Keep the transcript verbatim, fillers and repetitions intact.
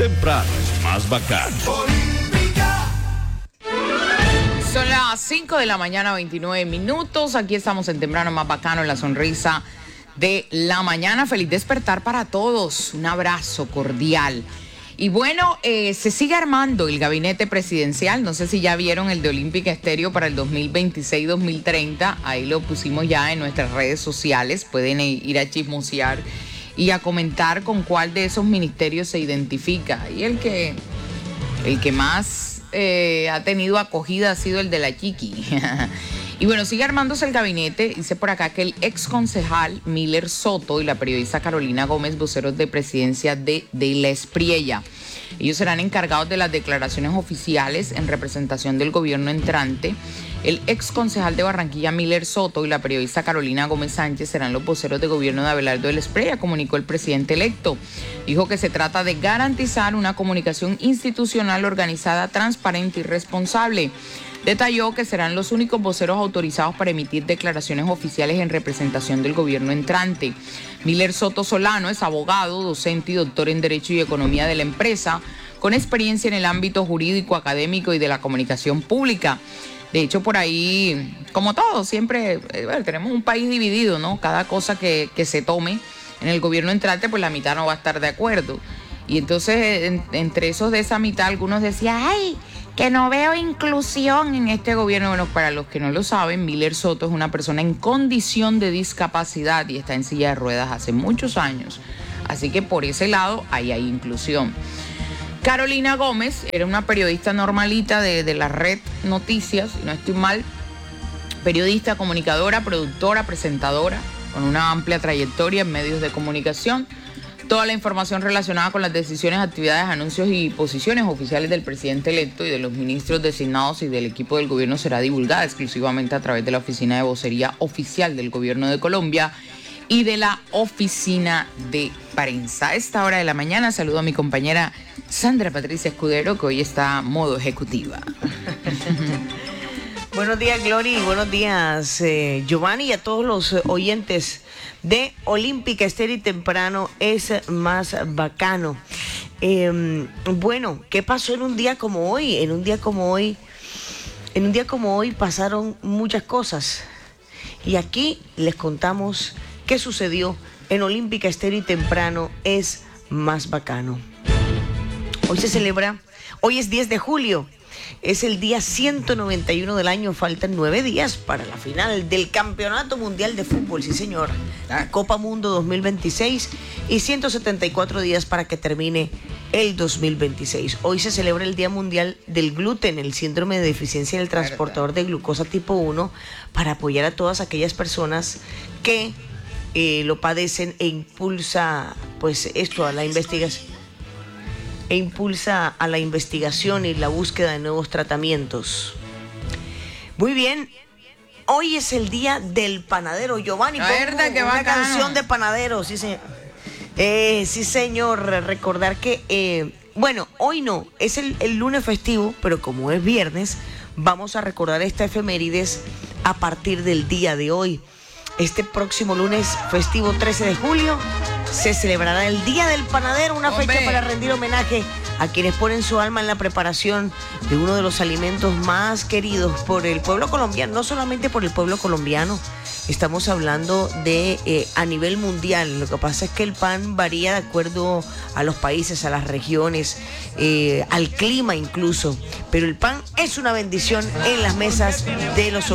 Temprano es más bacano. Son las cinco de la mañana, veintinueve minutos. Aquí estamos en Temprano Más Bacano, en la sonrisa de la mañana. Feliz despertar para todos. Un abrazo cordial. Y bueno, eh, se sigue armando el gabinete presidencial. No sé si ya vieron el de Olímpica Estéreo para el dos mil veintiséis dos mil treinta. Ahí lo pusimos ya en nuestras redes sociales. Pueden ir a chismosear y a comentar con cuál de esos ministerios se identifica. Y el que, el que más eh, ha tenido acogida ha sido el de la Chiqui. Y bueno, sigue armándose el gabinete. Dice por acá que el ex concejal Miller Soto y la periodista Carolina Gómez, voceros de presidencia de, de La Espriella. Ellos serán encargados de las declaraciones oficiales en representación del gobierno entrante. El ex concejal de Barranquilla, Miller Soto, y la periodista Carolina Gómez Sánchez serán los voceros de gobierno de Abelardo de La Espriella, comunicó el presidente electo. Dijo que se trata de garantizar una comunicación institucional organizada, transparente y responsable. Detalló que serán los únicos voceros autorizados para emitir declaraciones oficiales en representación del gobierno entrante. Miller Soto Solano es abogado, docente y doctor en Derecho y Economía de la empresa, con experiencia en el ámbito jurídico, académico y de la comunicación pública. De hecho, por ahí, como todo, siempre eh, bueno, tenemos un país dividido, ¿no? Cada cosa que, que se tome en el gobierno entrante, pues la mitad no va a estar de acuerdo. Y entonces, en, entre esos de esa mitad, algunos decían, ¡ay! Que no veo inclusión en este gobierno. Bueno, para los que no lo saben, Miller Soto es una persona en condición de discapacidad y está en silla de ruedas hace muchos años. Así que por ese lado, ahí hay inclusión. Carolina Gómez era una periodista normalita de, de la red Noticias, si no estoy mal. Periodista, comunicadora, productora, presentadora, con una amplia trayectoria en medios de comunicación. Toda la información relacionada con las decisiones, actividades, anuncios y posiciones oficiales del presidente electo y de los ministros designados y del equipo del gobierno será divulgada exclusivamente a través de la Oficina de Vocería Oficial del Gobierno de Colombia y de la Oficina de Prensa. A esta hora de la mañana saludo a mi compañera Sandra Patricia Escudero, que hoy está a modo ejecutiva. Buenos días, Glory, buenos días, eh, Giovanni, y a todos los oyentes de Olímpica Estéreo y Temprano es más bacano. Eh, bueno, ¿qué pasó en un día como hoy? En un día como hoy, en un día como hoy pasaron muchas cosas. Y aquí les contamos qué sucedió en Olímpica Estéreo y Temprano es más bacano. Hoy se celebra, hoy es diez de julio. Es el día ciento noventa y uno del año, faltan nueve días para la final del Campeonato Mundial de Fútbol, sí señor, la Copa Mundo dos mil veintiséis, y ciento setenta y cuatro días para que termine el dos mil veintiséis. Hoy se celebra el Día Mundial del Gluten, el síndrome de deficiencia del transportador de glucosa tipo uno, para apoyar a todas aquellas personas que eh, lo padecen e impulsa pues esto a la investigación. e impulsa a la investigación y la búsqueda de nuevos tratamientos. Muy bien, hoy es el día del panadero, Giovanni. La verdad que una bacano. Canción de panadero, sí señor. Eh, sí señor, recordar que, eh, bueno, hoy no, es el, el lunes festivo, pero como es viernes, vamos a recordar esta efemérides a partir del día de hoy. Este próximo lunes festivo trece de julio se celebrará el Día del Panadero, una ¡Hombre! fecha para rendir homenaje a quienes ponen su alma en la preparación de uno de los alimentos más queridos por el pueblo colombiano, no solamente por el pueblo colombiano, estamos hablando de eh, a nivel mundial. Lo que pasa es que el pan varía de acuerdo a los países, a las regiones, eh, al clima incluso, pero el pan es una bendición en las mesas de los